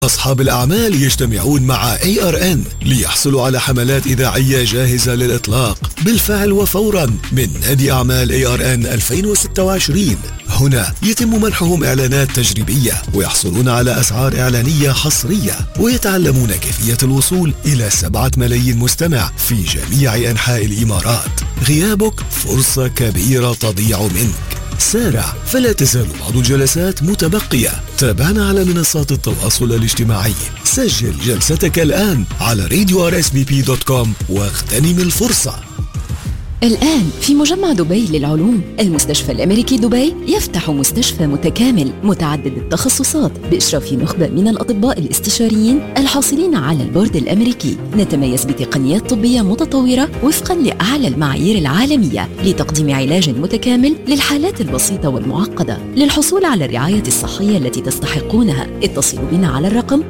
أصحاب الأعمال يجتمعون مع ARN ليحصلوا على حملات إذاعية جاهزة للإطلاق بالفعل وفورا من نادي أعمال ARN 2026. هنا يتم منحهم إعلانات تجريبية ويحصلون على أسعار إعلانية حصرية، ويتعلمون كيفية الوصول إلى 7 ملايين مستمع في جميع أنحاء الإمارات. غيابك فرصة كبيرة تضيع منك. سارع، فلا تزال بعض الجلسات متبقية. تابعنا على منصات التواصل الاجتماعي. سجل جلستك الآن على radio.rsbp.com واغتنم الفرصة. الآن في مجمع دبي للعلوم، المستشفى الأمريكي دبي يفتح مستشفى متكامل متعدد التخصصات بإشراف نخبة من الأطباء الاستشاريين الحاصلين على البورد الأمريكي. نتميز بتقنيات طبية متطورة وفقا لأعلى المعايير العالمية لتقديم علاج متكامل للحالات البسيطة والمعقدة. للحصول على الرعاية الصحية التي تستحقونها اتصلوا بنا على الرقم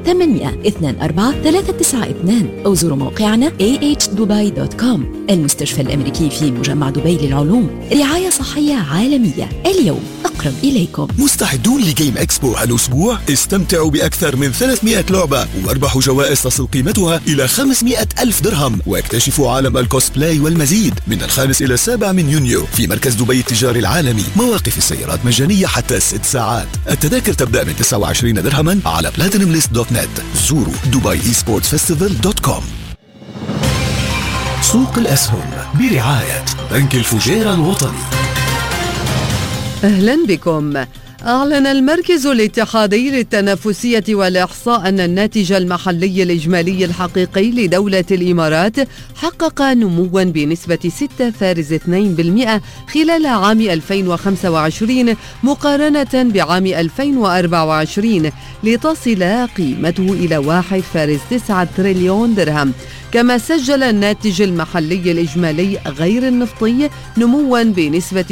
824-392 أو زوروا موقعنا ahdubai.com. المستشفى الأمريكي في مجمع دبي للعلوم، رعاية صحية عالمية اليوم أقرب إليكم. مستعدون لجيم إكسبو هالأسبوع؟ استمتعوا بأكثر من 300 لعبة واربحوا جوائز تصل قيمتها إلى 500,000 درهم، واكتشفوا عالم الكوسبلاي والمزيد من 5 إلى 7 من يونيو في مركز دبي التجاري العالمي. مواقف السيارات مجانية حتى 6 ساعات. التذاكر تبدأ من 29 درهما على platinumlist.net. زوروا dubaiesportsfestival.com. سوق الأسهم برعاية بنك الفجيرة الوطني. أهلا بكم. أعلن المركز الاتحادي للتنافسية والإحصاء أن الناتج المحلي الإجمالي الحقيقي لدولة الإمارات حقق نمواً بنسبة 6.2% خلال عام 2025 مقارنة بعام 2024 لتصل قيمته إلى 1.9 تريليون درهم. كما سجل الناتج المحلي الإجمالي غير النفطي نمواً بنسبة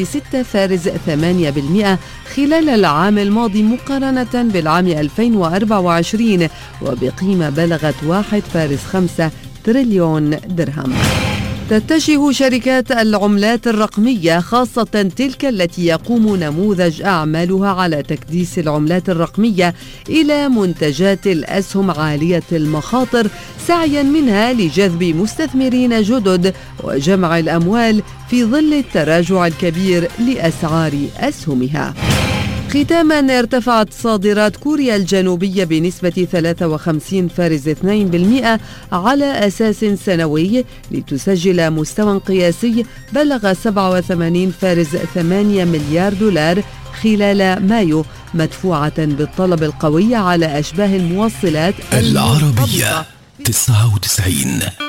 6.8% خلال العام الماضي مقارنة بالعام 2024 وبقيمة بلغت 1.5 تريليون درهم. تتجه شركات العملات الرقمية خاصة تلك التي يقوم نموذج أعمالها على تكديس العملات الرقمية إلى منتجات الأسهم عالية المخاطر سعيا منها لجذب مستثمرين جدد وجمع الأموال في ظل التراجع الكبير لأسعار أسهمها. ختاما، ارتفعت صادرات كوريا الجنوبية بنسبة 53.2% على أساس سنوي لتسجل مستوى قياسي بلغ 87.8 مليار دولار خلال مايو، مدفوعة بالطلب القوي على أشباه الموصلات العربية 99.